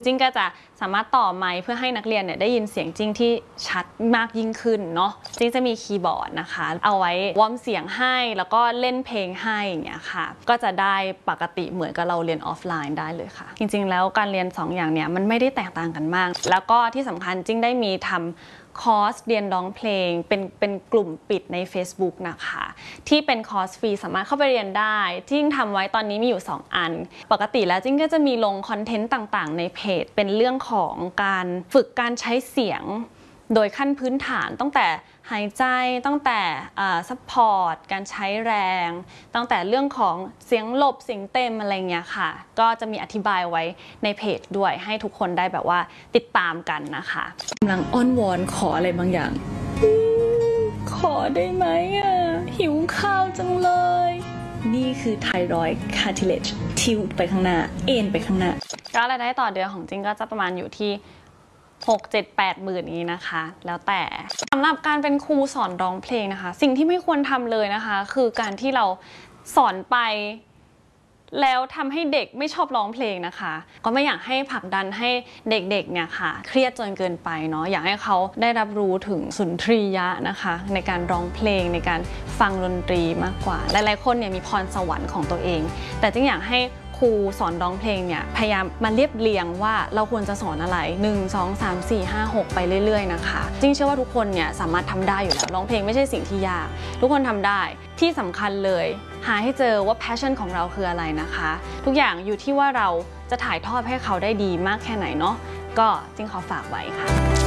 จิ้งก็จะสามารถต่อไมค์เพื่อให้นักเรียนเนี่ยได้ยินเสียงจิ้งที่ชัดมากยิ่งขึ้นเนาะจิ้งจะมีคีย์บอร์ดนะคะเอาไว้วอร์มเสียงให้แล้วก็เล่นเพลงให้อย่างเงี้ยค่ะก็จะได้ปกติเหมือนกับเราเรียนออฟไลน์ได้เลยค่ะจริงๆแล้วการเรียน2 อย่างเนี่ยมันไม่ได้แตกต่างกันมากแล้วก็ที่สำคัญจิ้งได้มีทำคอร์สเรียนร้องเพลงเป็นกลุ่มปิดใน Facebook นะคะที่เป็นคอร์สฟรีสามารถเข้าไปเรียนได้จิ้งทำไว้ตอนนี้มีอยู่2 อันปกติแล้วจิ้งก็จะมีลงคอนเทนต์ต่างๆในเพจเป็นเรื่องของการฝึกการใช้เสียงโดยขั้นพื้นฐานตั้งแต่หายใจตั้งแต่ซัพพอร์ตการใช้แรงตั้งแต่เรื่องของเสียงหลบเสียงเต็มอะไรเงี้ยค่ะก็จะมีอธิบายไว้ในเพจด้วยให้ทุกคนได้แบบว่าติดตามกันนะคะกำลังอ้อนวอนขออะไรบางอย่างขอได้ไหมหิวข้าวจังเลยนี่คือไทรอยด์คาร์ทิเลจทิวไปข้างหน้าเอ็นไปข้างหน้าก็รายได้ต่อเดือนของจิ้งก็จะประมาณอยู่ที่6-7-8 หมื่นนี้นะคะแล้วแต่สำหรับการเป็นครูสอนร้องเพลงนะคะสิ่งที่ไม่ควรทำเลยนะคะคือการที่เราสอนไปแล้วทำให้เด็กไม่ชอบร้องเพลงนะคะก็ไม่อยากให้ผลักดันให้เด็กๆเนี่ยค่ะเครียดจนเกินไปเนาะอยากให้เขาได้รับรู้ถึงสุนทรียะนะคะในการร้องเพลงในการฟังดนตรีมากกว่าหลายๆคนเนี่ยมีพรสวรรค์ของตัวเองแต่จริงอยากให้ครูสอนร้องเพลงเนี่ยพยายามมาเรียบเรียงว่าเราควรจะสอนอะไร1 2 3 4 5 6ไปเรื่อยๆนะคะจริงเชื่อว่าทุกคนเนี่ยสามารถทำได้อยู่แล้วร้องเพลงไม่ใช่สิ่งที่ยากทุกคนทำได้ที่สำคัญเลยหาให้เจอว่า passion ของเราคืออะไรนะคะทุกอย่างอยู่ที่ว่าเราจะถ่ายทอดให้เขาได้ดีมากแค่ไหนเนาะก็จริงขอฝากไว้ค่ะ